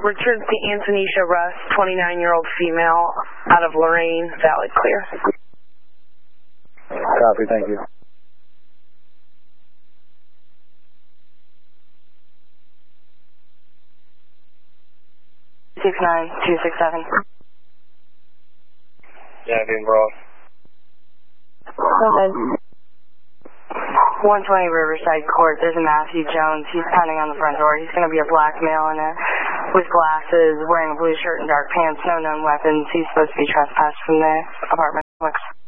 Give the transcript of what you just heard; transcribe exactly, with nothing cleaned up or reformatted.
Richard to Antonisha Russ, twenty-nine-year-old female, out of Lorraine, valid clear. Copy, thank you. six nine two six seven. Yeah, being broad. Okay. one twenty Riverside Court, there's a Matthew Jones. He's pounding on the front door. He's going to be a black male in it with glasses, wearing a blue shirt and dark pants, no known weapons. He's supposed to be trespassed from the apartment complex.